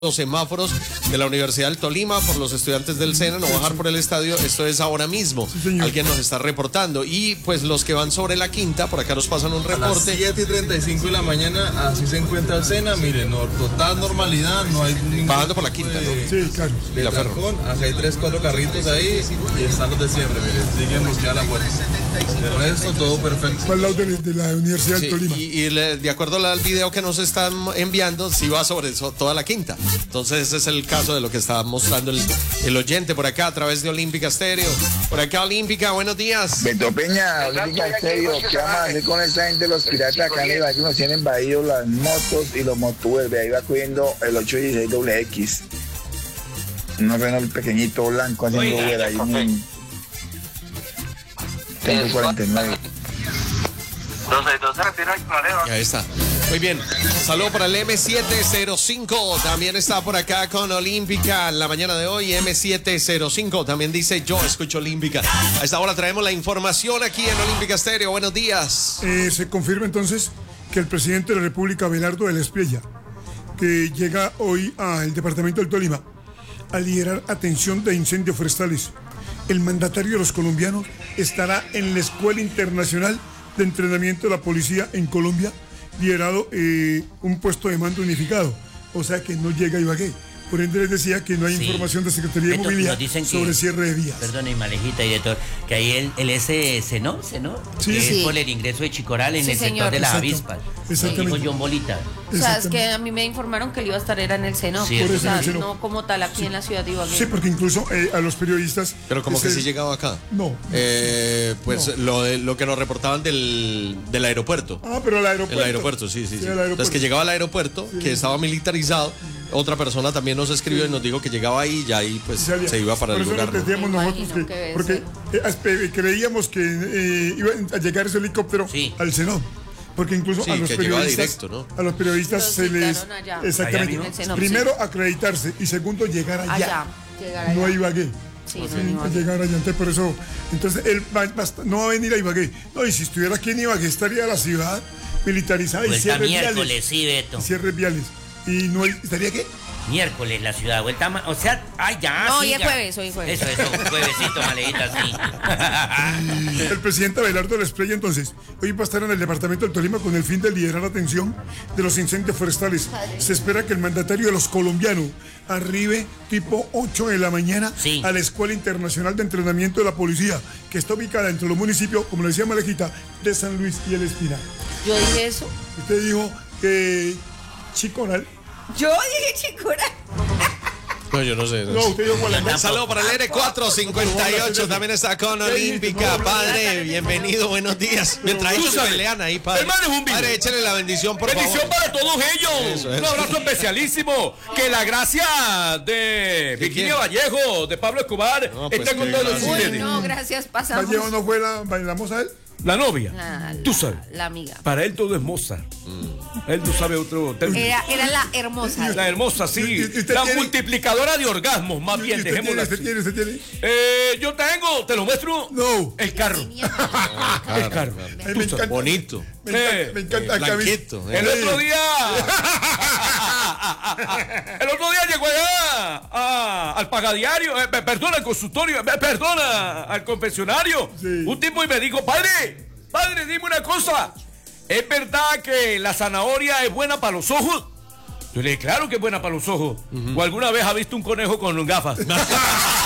los semáforos de la Universidad del Tolima por los estudiantes del SENA, no bajar por el estadio, esto es ahora mismo. Sí, alguien nos está reportando. Y pues los que van sobre la Quinta, por acá nos pasan un reporte. A las 7:35 de la mañana, así se encuentra el SENA, miren, total normalidad, no hay ningún... Bajando por la Quinta, ¿no? Sí, claro. De la trancón, acá hay 3-4 carritos ahí y están los de siempre, miren, siguen buscando la puerta. De resto, todo perfecto. Al lado de la Universidad Sí, del Tolima. de acuerdo al video que nos están enviando, sí va sobre toda la Quinta. Entonces ese es el caso de lo que está mostrando el oyente por acá a través de Olímpica Estéreo. Por acá Olímpica, buenos días. Beto Peña, Olímpica Estéreo, ¿qué vamos a hacer con esa gente, los piratas acá en el valle? Nos tienen invadido las motos y los motubers. Ahí va cogiendo el 816XX. Un Renault pequeñito blanco haciendo Uber ahí un 149. Ahí está. Muy bien. Saludo para el M705. También está por acá con Olímpica en la mañana de hoy. M705 también dice: yo escucho Olímpica. A esta hora traemos la información aquí en Olímpica Estéreo. Buenos días. Se confirma entonces que el presidente de la República, Abelardo de la Espriella, que llega hoy al departamento del Tolima a liderar atención de incendios forestales. El mandatario de los colombianos estará en la Escuela Internacional de Entrenamiento de la Policía en Colombia, liderado un puesto de mando unificado, o sea que no llega a Ibagué. Por ende les decía que no hay información de Secretaría de Movilidad sobre cierre de vías. Perdón, Malejita y director, que ahí el SNO, Sí, que sí. es por el ingreso de Chicoral en Sí, el señor. sector de las Exacto. avispas. Exactamente. Dijo John Bolita. O sea, es que a mí me informaron que él iba a estar era en el Seno. Sí, o por eso sea, en el Seno. no como tal aquí en la ciudad de Ibagué. Sí, porque incluso a los periodistas... Pero como que sí llegaba acá. No. Pues No. lo que nos reportaban del aeropuerto. Pero el aeropuerto. El aeropuerto, sí. el aeropuerto. Entonces que llegaba al aeropuerto, que estaba militarizado. Otra persona también nos escribió y nos dijo que llegaba ahí y ya ahí pues Salía. se iba para Por el eso lugar, ¿no? entendíamos Me nosotros imagino que debe porque creíamos que iba a llegar ese helicóptero Sí. al Senado. Porque incluso Sí, a los que llegaba periodistas, directo, ¿no? a los periodistas Los se les citaron allá. exactamente. Allá mismo. En el Senado, Primero acreditarse y segundo llegar allá. Allá. Llegar allá. No a Ibagué. Sí, no Sí, en Ibagué. llegar allá. Entonces, por eso, entonces él no va a venir a Ibagué. No, y si estuviera aquí en Ibagué estaría la ciudad militarizada y Vuelta cierres miércoles, viales. sí, Beto. Y cierres viales. Y no estaría qué? Miércoles la ciudad, o sea, ya. No, sí, hoy es ya. jueves, hoy es jueves. Eso, juevesito, Malejita, sí. El presidente Abelardo de la Espriella, entonces, hoy va a estar en el departamento del Tolima con el fin de liderar la atención de los incendios forestales. Se espera que el mandatario de los colombianos arribe tipo 8 de la mañana Sí. a la Escuela Internacional de Entrenamiento de la Policía, que está ubicada entre los municipios, como le decía Malejita, de San Luis y El Espinal. Yo dije eso. Usted dijo que Chicoral. Yo dije Chicura. No, yo no sé. No, usted dijo Gualacán. Saludo para el R458, también está con Olímpica. Padre, bienvenido, buenos días. Mientras ellos se pelean ahí, padre. Hermano, es un video. Padre, échale la bendición, por Bendición favor. para todos ellos. Eso. Un abrazo especialísimo. Que la gracia de Virginia Vallejo, de Pablo Escobar, No, pues, está con qué todos gracia. ustedes. Uy, no, gracias, pasamos. ¿Vallejo no fue bailamos a él? La novia. Tú La sabes. amiga. Para él todo es Mozart. Él no sabe otro término. Era la hermosa. La hermosa, sí. ¿Y usted La tiene? multiplicadora de orgasmos, más bien, dejémosla así. ¿Usted tiene? Yo tengo, te lo muestro. No. El carro. El carro. A mí me encanta. Bonito. Me encanta acá. Blanquito. El otro día. El otro día llegó allá al pagadiario, perdona, al consultorio, perdona, al confesionario. Sí. Un tipo y me dijo: padre, dime una cosa. ¿Es verdad que la zanahoria es buena para los ojos? Yo le dije: claro que es buena para los ojos. ¿O alguna vez ha visto un conejo con gafas?